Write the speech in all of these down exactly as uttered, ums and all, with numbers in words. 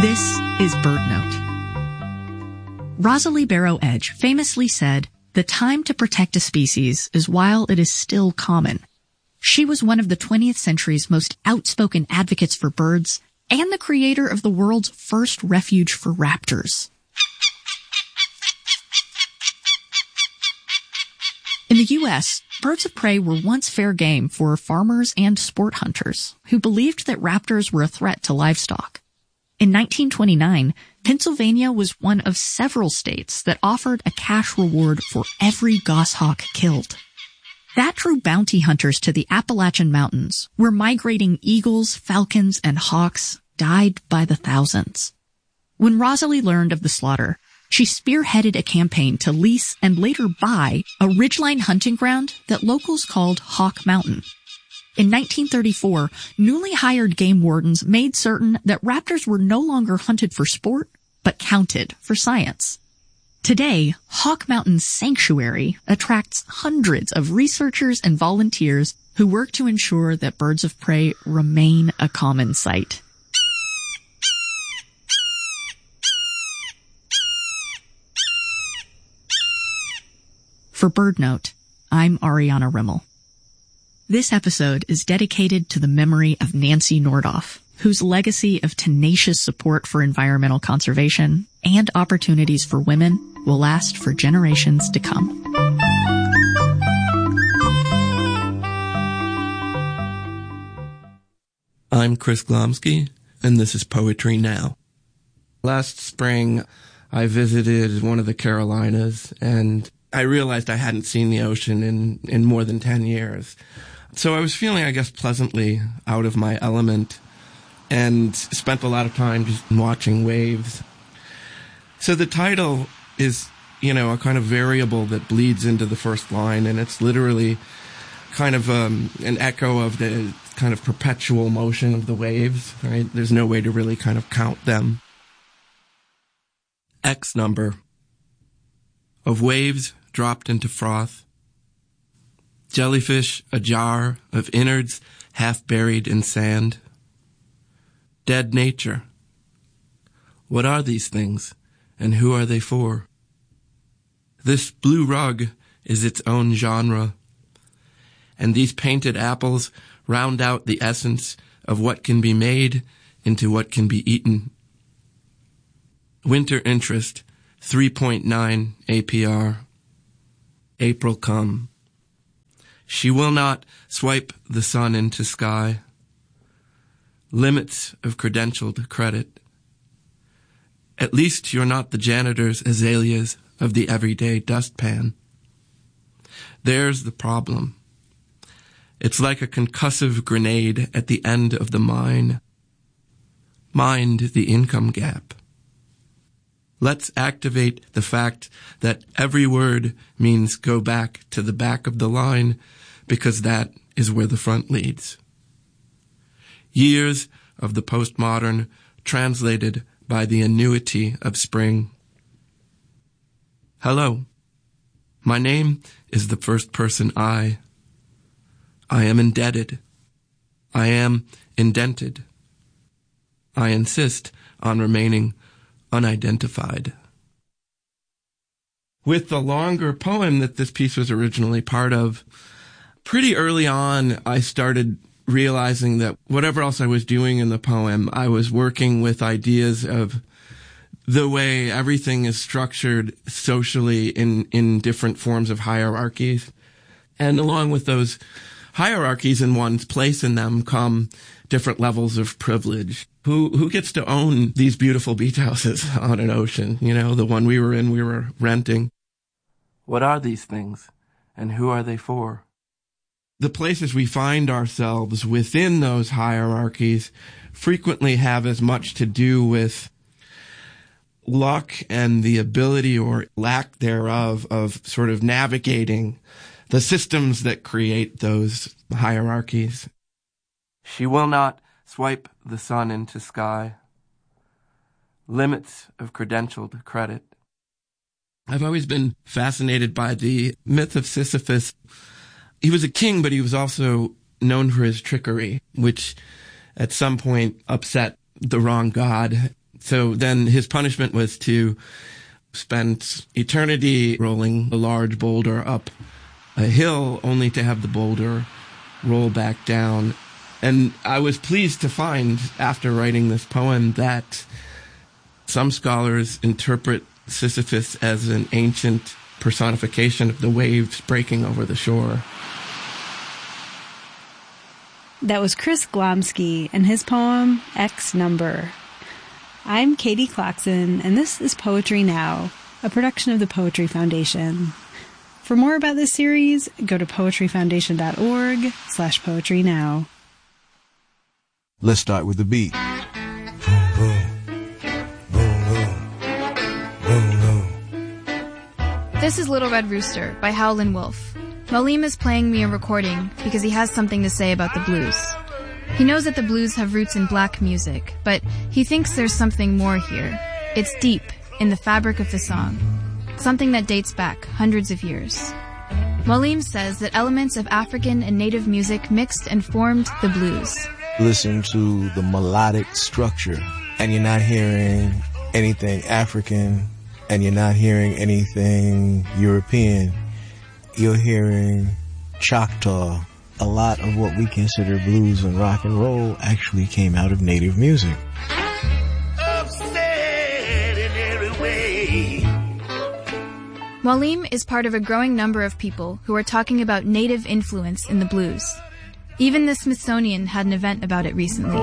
This is BirdNote. Rosalie Barrow Edge famously said, "The time to protect a species is while it is still common." She was one of the twentieth century's most outspoken advocates for birds and the creator of the world's first refuge for raptors. In the U S, birds of prey were once fair game for farmers and sport hunters who believed that raptors were a threat to livestock. In nineteen twenty-nine, Pennsylvania was one of several states that offered a cash reward for every goshawk killed. That drew bounty hunters to the Appalachian Mountains, where migrating eagles, falcons, and hawks died by the thousands. When Rosalie learned of the slaughter, she spearheaded a campaign to lease and later buy a ridgeline hunting ground that locals called Hawk Mountain. In nineteen thirty-four, newly hired game wardens made certain that raptors were no longer hunted for sport, but counted for science. Today, Hawk Mountain Sanctuary attracts hundreds of researchers and volunteers who work to ensure that birds of prey remain a common sight. For BirdNote, I'm Ariana Rimmel. This episode is dedicated to the memory of Nancy Nordoff, whose legacy of tenacious support for environmental conservation and opportunities for women will last for generations to come. I'm Chris Glomsky, and this is Poetry Now. Last spring, I visited one of the Carolinas, and I realized I hadn't seen the ocean in, in more than ten years. So I was feeling, I guess, pleasantly out of my element and spent a lot of time just watching waves. So the title is, you know, a kind of variable that bleeds into the first line, and it's literally kind of um, an echo of the kind of perpetual motion of the waves, right? There's no way to really kind of count them. X number of waves dropped into froth. Jellyfish, a jar of innards half buried in sand. Dead nature. What are these things, and who are they for? This blue rug is its own genre, and these painted apples round out the essence of what can be made into what can be eaten. Winter interest, three point nine A P R. April come. She will not swipe the sun into sky. Limits of credentialed credit. At least you're not the janitor's azaleas of the everyday dustpan. There's the problem. It's like a concussive grenade at the end of the mine. Mind the income gap. Let's activate the fact that every word means go back to the back of the line, because that is where the front leads. Years of the postmodern translated by the annuity of spring. Hello. My name is the first person I. I am indebted. I am indented. I insist on remaining unidentified. With the longer poem that this piece was originally part of, pretty early on I started realizing that whatever else I was doing in the poem, I was working with ideas of the way everything is structured socially in, in different forms of hierarchies. And along with those hierarchies and one's place in them come different levels of privilege. Who who gets to own these beautiful beach houses on an ocean? You know, the one we were in, we were renting. What are these things, and who are they for? The places we find ourselves within those hierarchies frequently have as much to do with luck and the ability or lack thereof of sort of navigating the systems that create those hierarchies. She will not swipe the sun into sky. Limits of credentialed credit. I've always been fascinated by the myth of Sisyphus. He was a king, but he was also known for his trickery, which at some point upset the wrong god. So then his punishment was to spend eternity rolling a large boulder up a hill only to have the boulder roll back down. And I was pleased to find, after writing this poem, that some scholars interpret Sisyphus as an ancient personification of the waves breaking over the shore. That was Chris Glomsky and his poem, X Number. I'm Katie Clarkson, and this is Poetry Now, a production of the Poetry Foundation. For more about this series, go to poetryfoundation.org slash poetry now. Let's start with the beat. Boom, boom. Boom, boom. Boom, boom. This is Little Red Rooster by Howlin' Wolf. Waleem is playing me a recording because he has something to say about the blues. He knows that the blues have roots in black music, but he thinks there's something more here. It's deep in the fabric of the song, something that dates back hundreds of years. Waleem says that elements of African and native music mixed and formed the blues. Listen to the melodic structure, and you're not hearing anything African, and you're not hearing anything European. You're hearing Choctaw. A lot of what we consider blues and rock and roll actually came out of native music. Upset in every way. Waleem is part of a growing number of people who are talking about native influence in the blues. Even the Smithsonian had an event about it recently.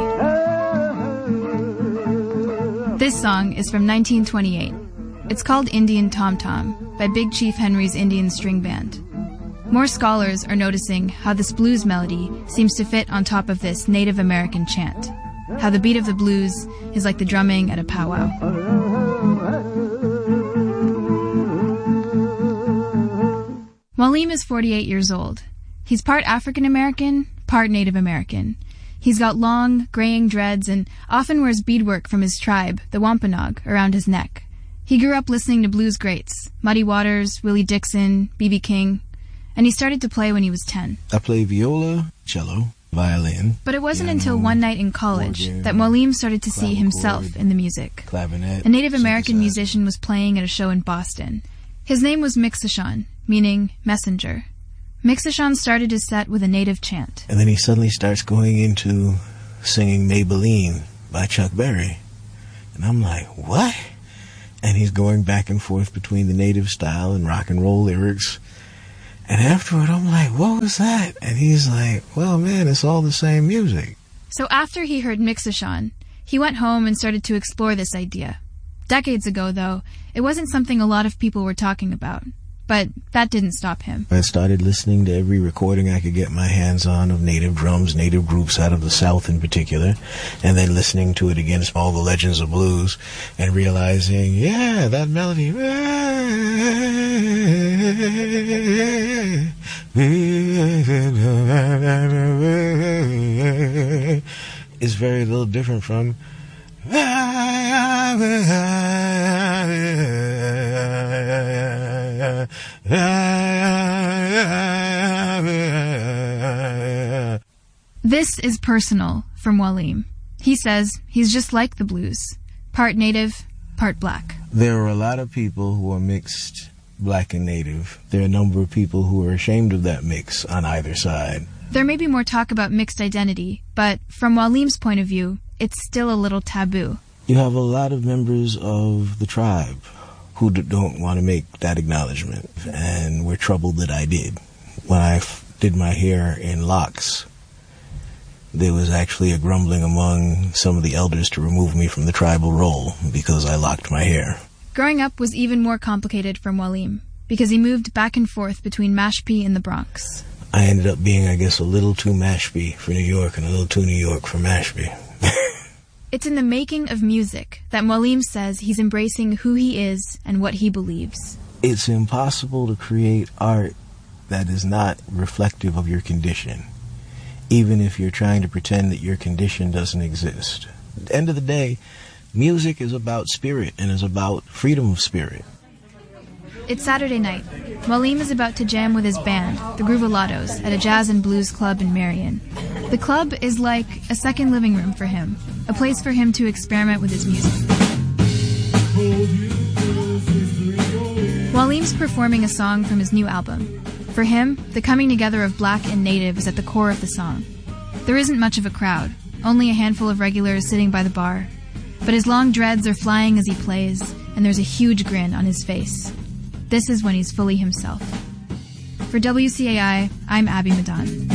This song is from nineteen twenty-eight. It's called Indian Tom Tom by Big Chief Henry's Indian String Band. More scholars are noticing how this blues melody seems to fit on top of this Native American chant, how the beat of the blues is like the drumming at a powwow. Waleem is forty-eight years old. He's part African American, part Native American. He's got long, graying dreads and often wears beadwork from his tribe, the Wampanoag, around his neck. He grew up listening to blues greats, Muddy Waters, Willie Dixon, B B King, and he started to play when he was ten. I play viola, cello, violin. But it wasn't piano, until one night in college organ, that Waleem started to see himself clavichord, in the music. clavinet. A Native American synthesizer. musician was playing at a show in Boston. His name was Mixashan, meaning messenger. Mixashan started his set with a native chant. And then he suddenly starts going into singing Maybelline by Chuck Berry. And I'm like, what? And he's going back and forth between the native style and rock and roll lyrics. And afterward, I'm like, what was that? And he's like, well, man, it's all the same music. So after he heard Mixashan, he went home and started to explore this idea. Decades ago, though, it wasn't something a lot of people were talking about. But that didn't stop him. I started listening to every recording I could get my hands on of native drums, native groups out of the South in particular, and then listening to it against all the legends of blues and realizing, yeah, that melody is very little different from This is personal from Waleem. He says he's just like the blues, part native, part black. There are a lot of people who are mixed black and native. There are a number of people who are ashamed of that mix on either side. There may be more talk about mixed identity, but from Waleem's point of view, it's still a little taboo. You have a lot of members of the tribe who d- don't want to make that acknowledgement, and were troubled that I did. When I f- did my hair in locks, there was actually a grumbling among some of the elders to remove me from the tribal role because I locked my hair. Growing up was even more complicated from Waleem, because he moved back and forth between Mashpee and the Bronx. I ended up being, I guess, a little too Mashpee for New York and a little too New York for Mashpee. It's in the making of music that Waleem says he's embracing who he is and what he believes. It's impossible to create art that is not reflective of your condition, even if you're trying to pretend that your condition doesn't exist. At the end of the day, music is about spirit and is about freedom of spirit. It's Saturday night. Waleem is about to jam with his band, the Groovalados, at a jazz and blues club in Marion. The club is like a second living room for him, a place for him to experiment with his music. Waleem's performing a song from his new album. For him, the coming together of black and native is at the core of the song. There isn't much of a crowd, only a handful of regulars sitting by the bar. But his long dreads are flying as he plays, and there's a huge grin on his face. This is when he's fully himself. For W C A I, I'm Abby Madan.